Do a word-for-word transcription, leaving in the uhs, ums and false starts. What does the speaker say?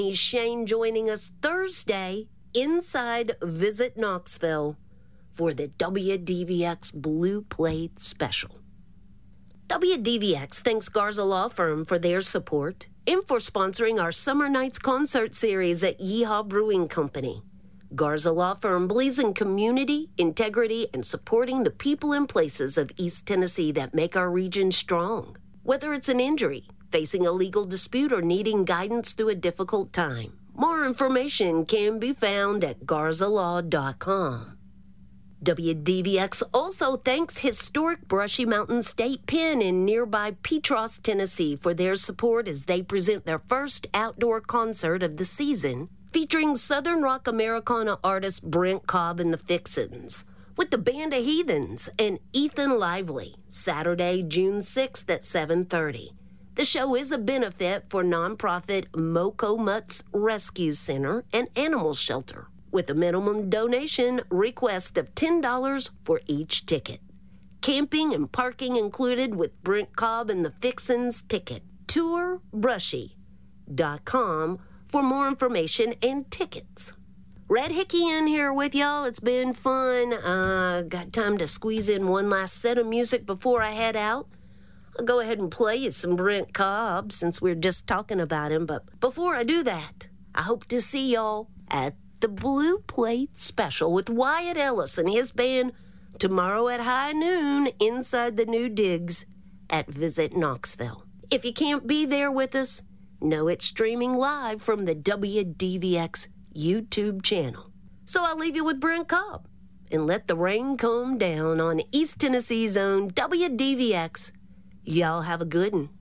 Shane joining us Thursday inside Visit Knoxville for the W D V X Blue Plate Special. W D V X thanks Garza Law Firm for their support and for sponsoring our Summer Nights concert series at Yeehaw Brewing Company. Garza Law Firm believes in community, integrity, and supporting the people and places of East Tennessee that make our region strong. Whether it's an injury, facing a legal dispute, or needing guidance through a difficult time, more information can be found at garza law dot com. W D V X also thanks historic Brushy Mountain State Pen in nearby Petros, Tennessee for their support as they present their first outdoor concert of the season, featuring Southern Rock Americana artist Brent Cobb and the Fixins, with the Band of Heathens and Ethan Lively, Saturday, June sixth at seven thirty. The show is a benefit for nonprofit Moco Mutts Rescue Center and Animal Shelter, with a minimum donation request of ten dollars for each ticket. Camping and parking included with Brent Cobb and the Fixins ticket. tour brushy dot com for more information and tickets. Red Hickey in here with y'all. It's been fun. Uh, got time to squeeze in one last set of music before I head out. I'll go ahead and play you some Brent Cobb since we're just talking about him. But before I do that, I hope to see y'all at the Blue Plate Special with Wyatt Ellis and his band tomorrow at high noon inside the new digs at Visit Knoxville. If you can't be there with us, know it's streaming live from the W D V X YouTube channel. So I'll leave you with Brent Cobb and let the rain come down on East Tennessee's own W D V X. Y'all have a good one.